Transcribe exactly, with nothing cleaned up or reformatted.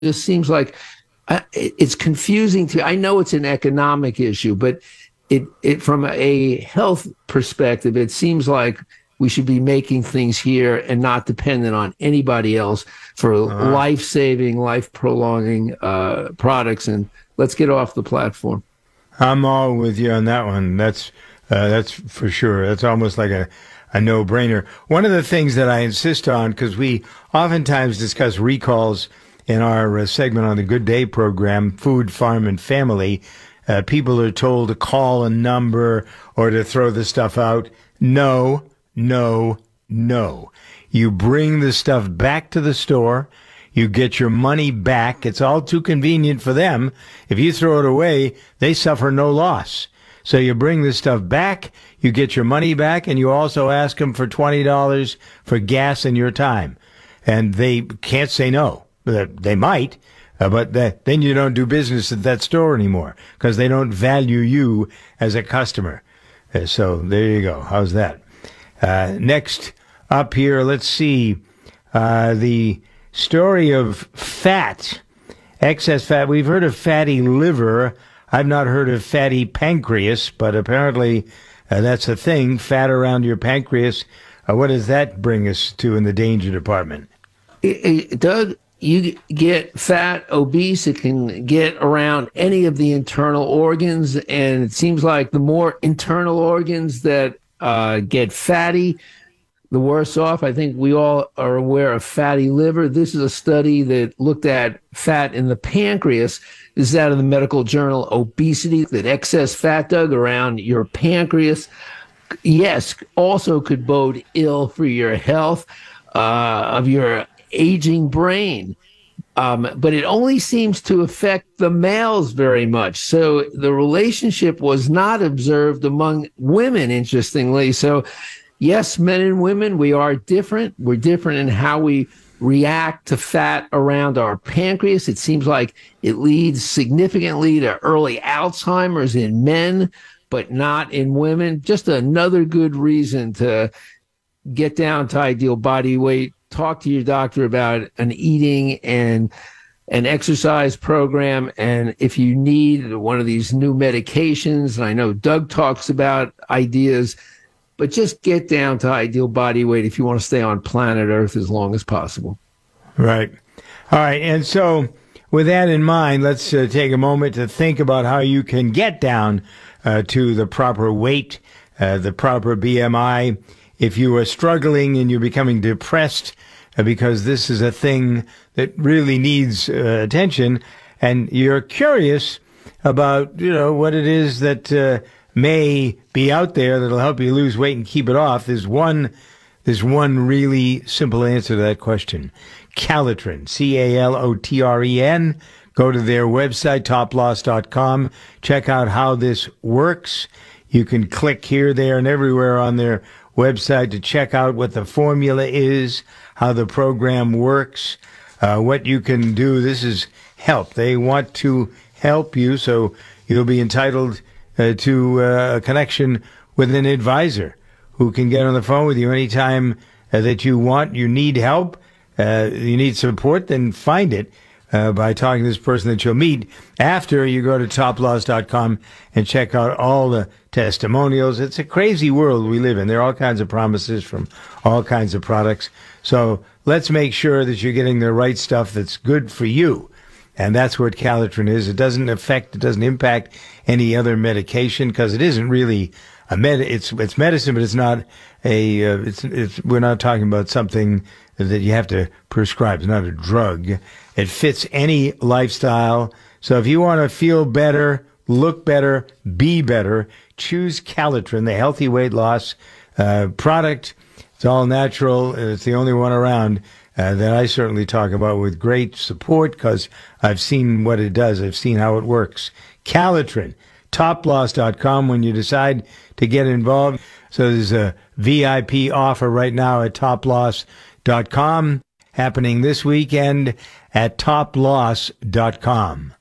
just seems like uh, it, it's confusing to. I know it's an economic issue, but it it from a health perspective, it seems like we should be making things here and not dependent on anybody else for Uh, life-saving, life-prolonging uh, products. And let's get off the platform. I'm all with you on that one. That's uh, that's for sure. That's almost like a, a no-brainer. One of the things that I insist on, because we oftentimes discuss recalls in our uh, segment on the Good Day program, Food, Farm, and Family, uh, people are told to call a number or to throw the stuff out. No, no, no. You bring the stuff back to the store. You get your money back. It's all too convenient for them. If you throw it away, they suffer no loss. So you bring the stuff back, you get your money back, and you also ask them for twenty dollars for gas and your time. And they can't say no. They might, uh, but that, then you don't do business at that store anymore because they don't value you as a customer. Uh, so there you go. How's that? Uh, next up here, let's see uh, the story of fat, excess fat. We've heard of fatty liver. I've not heard of fatty pancreas, but apparently uh, that's a thing, fat around your pancreas. Uh, what does that bring us to in the danger department? It, it, Doug, you get fat, obese, it can get around any of the internal organs. And it seems like the more internal organs that uh, get fatty, the worse off. I think we all are aware of fatty liver. This is a study that looked at fat in the pancreas. This is out of the medical journal Obesity, that excess fat, Doug, around your pancreas, yes, also could bode ill for your health uh, of your aging brain. Um, but it only seems to affect the males very much. So the relationship was not observed among women, interestingly. So yes, men and women, we are different. We're different in how we react to fat around our pancreas. It seems like it leads significantly to early Alzheimer's in men, but not in women. Just another good reason to get down to ideal body weight. Talk to your doctor about an eating and an exercise program. And if you need one of these new medications, and I know Doug talks about ideas, but just get down to ideal body weight if you want to stay on planet Earth as long as possible. Right. All right. And so with that in mind, let's uh, take a moment to think about how you can get down uh, to the proper weight, uh, the proper B M I. If you are struggling and you're becoming depressed uh, because this is a thing that really needs uh, attention, and you're curious about, you know, what it is that uh, may be out there that'll help you lose weight and keep it off, there's one, there's one really simple answer to that question. Calitrin, C A L O T R E N. Go to their website, top loss dot com. Check out how this works. You can click here, there, and everywhere on their website to check out what the formula is, how the program works, uh, what you can do. This is help. They want to help you, so you'll be entitled uh, to uh, a connection with an advisor who can get on the phone with you anytime uh, that you want. You need help, uh, you need support, then find it uh, by talking to this person that you'll meet after you go to top loss dot com and check out all the testimonials. It's a crazy world we live in. There are all kinds of promises from all kinds of products. So let's make sure that you're getting the right stuff that's good for you. And that's what Calitrin is. It doesn't affect, it doesn't impact any other medication because it isn't really a med. It's it's medicine, but it's not a. Uh, it's it's. We're not talking about something that you have to prescribe. It's not a drug. It fits any lifestyle. So if you want to feel better, look better, be better, choose Calitrin, the healthy weight loss uh, product. It's all natural. It's the only one around uh, that I certainly talk about with great support because I've seen what it does. I've seen how it works. Calitrin, top loss dot com when you decide to get involved. So there's a V I P offer right now at top loss dot com happening this weekend at top loss dot com.